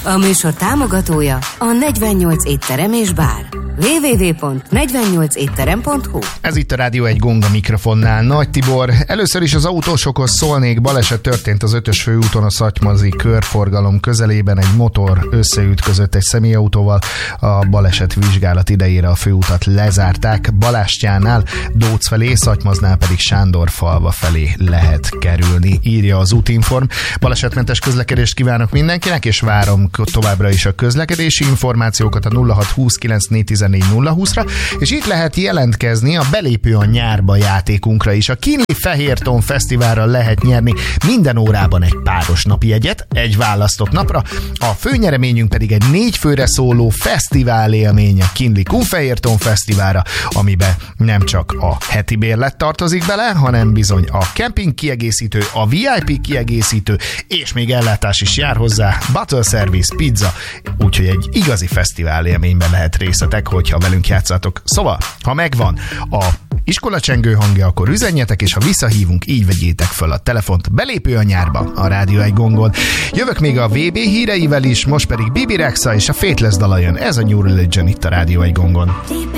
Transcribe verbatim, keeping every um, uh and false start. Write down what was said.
A műsor támogatója a negyvennyolc étterem és bár. double-u double-u double-u pont negyvennyolc étterem pont hu. Ez itt a Rádió egy gong a mikrofonnál. Nagy Tibor. Először is az autósokhoz szólnék. Baleset történt az ötös főúton a szatymazi körforgalom közelében. Egy motor összeütközött egy személyautóval. A baleset vizsgálat idejére a főutat lezárták. Balástyánál Dóc felé, Szatymaznál pedig Sándorfalva felé lehet kerülni, írja az Útinform. Balesetmentes közlekedést kívánok mindenkinek, és várom továbbra is a közlekedési információkat a nulla hat húsz kilenc négy tizennégy nulla húszra, és itt lehet jelentkezni a Belépő a nyárba játékunkra is. A Kinli Fehérton Fesztiválra lehet nyerni minden órában egy páros napi jegyet, egy választott napra. A főnyereményünk pedig egy négy főre szóló fesztivál élmény a Kinli Kunfehérton Fesztiválra, amiben nem csak a heti bérlet tartozik bele, hanem bizony a kemping kiegészítő, a vé i pé kiegészítő, és még ellátás is jár hozzá, bottle service, pizza, úgyhogy egy igazi fesztivál élményben lehet részletek, hogyha velünk játszatok. Szóval, ha megvan a iskolacsengő hangja, akkor üzenjetek, és ha visszahívunk, így vegyétek föl a telefont. Belépő a nyárba a Rádió egy gongon. Jövök még a vé bé híreivel is, most pedig Bibi Rexha és a Faithless dala jön. Ez a New Religion itt a Rádió egy gongon.